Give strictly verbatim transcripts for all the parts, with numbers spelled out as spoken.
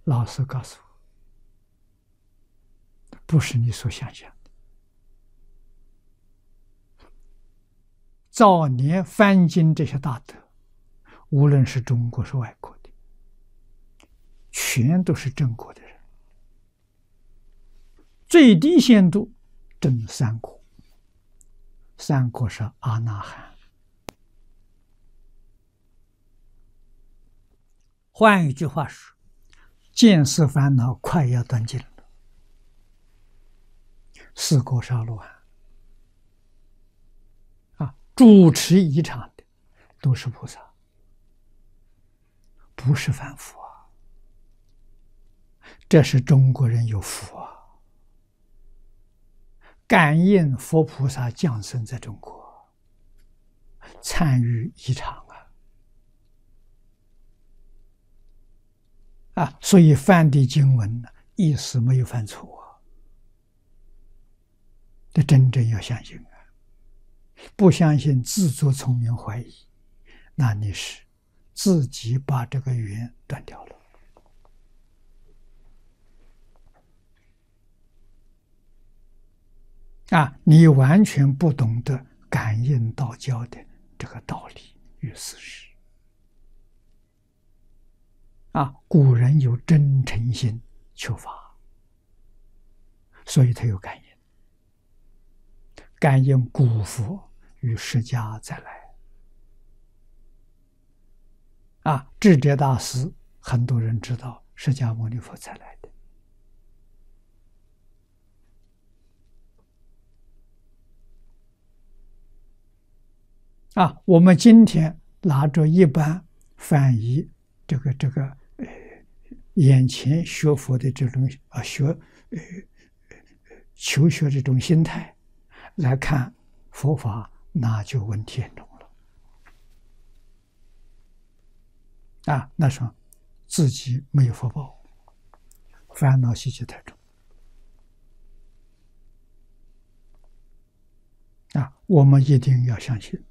老师告诉我，不是你所想象的。早年翻经这些大德，无论是中国是外国的，全都是正果的人。最低限度证三果，三果是阿那含。换一句话说，见思烦恼快要断尽了，四果是阿罗汉。啊，主持仪场的都是菩萨，不是凡夫啊。这是中国人有福啊，感应佛菩萨降生在中国，参与仪场啊。啊，所以梵的经文呢，意思没有犯错啊。这真正要相信啊，不相信自作聪明怀疑，那你是自己把这个缘断掉了。啊，你完全不懂得感应道教的这个道理与事实。啊，古人有真诚心求法，所以他有感应，感应古佛与释迦再来。啊，智者大师很多人知道释迦牟尼佛再来的。啊，我们今天拿着一般翻译这个这个呃眼前学佛的这种啊学呃求学这种心态来看佛法，那就问题严重了。啊，那说自己没有福报，烦恼习气太重。啊，我们一定要相信。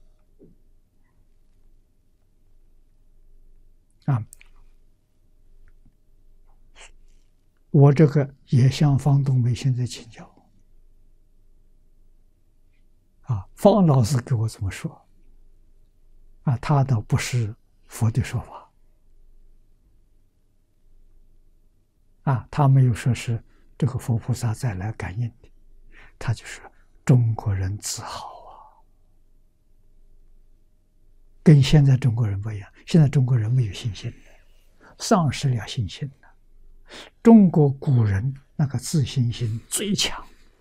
啊，我这个也向方东梅现在请教。啊，方老师给我这么说。啊，他倒不是佛的说法。啊，他没有说是这个佛菩萨再来感应的，他就是中国人自豪啊，跟现在中国人不一样。现在中国人没有信心了，丧失了信心了。中国古人那个自信心最强。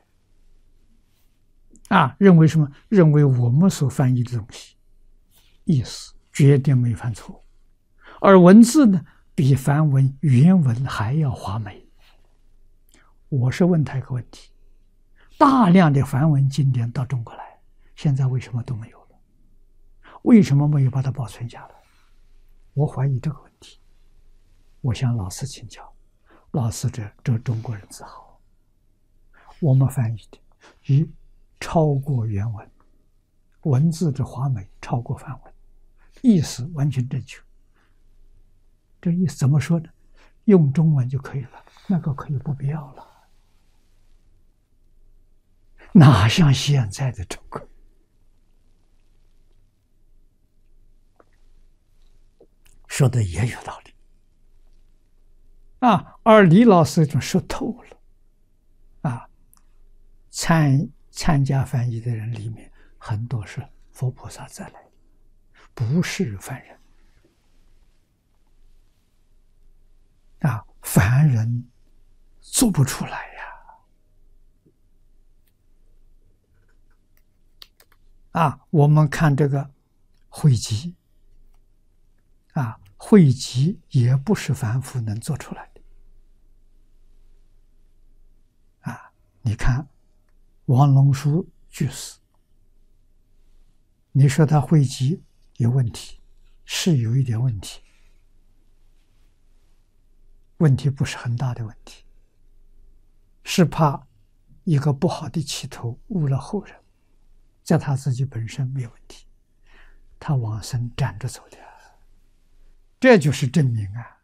啊，认为什么？认为我们所翻译的东西意思绝对没犯错，而文字呢，比梵文原文还要华美。我是问他一个问题：大量的梵文经典到中国来，现在为什么都没有了？为什么没有把它保存下来？我怀疑这个问题。我向老师请教，老师这这中国人自豪，我们翻译的已超过原文，文字之华美超过梵文，意思完全正确。这意思怎么说呢？用中文就可以了，那个可以不必要了。哪像现在的中国？说的也有道理啊，而李老师就说透了啊。参参加翻译的人里面，很多是佛菩萨再来，不是凡人啊，凡人做不出来呀。啊，我们看这个汇集啊，汇集也不是凡夫能做出来的啊。你看王龙书居士，你说他汇集有问题，是有一点问题，问题不是很大的问题，是怕一个不好的起头误了后人，在他自己本身没有问题，他往生站着走的，这就是证明啊，